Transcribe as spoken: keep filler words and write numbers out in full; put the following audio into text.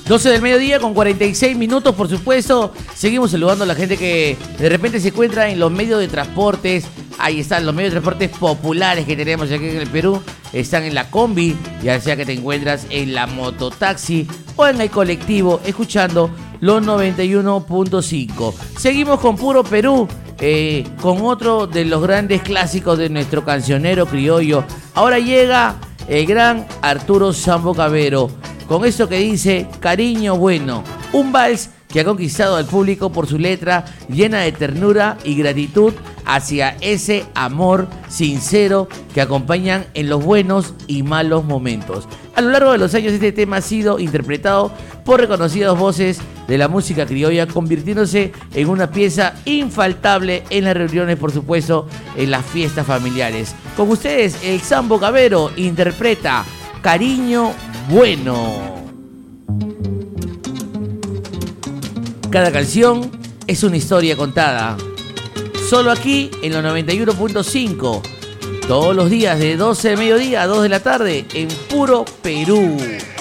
doce del mediodía con cuarenta y seis minutos, por supuesto. Seguimos saludando a la gente que de repente se encuentra en los medios de transportes. Ahí están los medios de transportes populares que tenemos aquí en el Perú. Están en la combi, ya sea que te encuentras en la mototaxi o en el colectivo, escuchando los noventa y uno punto cinco. Seguimos con Puro Perú, eh, con otro de los grandes clásicos de nuestro cancionero criollo. Ahora llega el gran Arturo Sambo Cabero, con esto que dice Cariño Bueno, un vals que ha conquistado al público por su letra llena de ternura y gratitud hacia ese amor sincero que acompañan en los buenos y malos momentos. A lo largo de los años este tema ha sido interpretado por reconocidas voces de la música criolla, convirtiéndose en una pieza infaltable en las reuniones, por supuesto, en las fiestas familiares. Con ustedes, el Sambo Cabero interpreta Cariño Bueno. Cada canción es una historia contada. Solo aquí en los noventa y uno punto cinco. Todos los días de doce de mediodía a dos de la tarde en Puro Perú.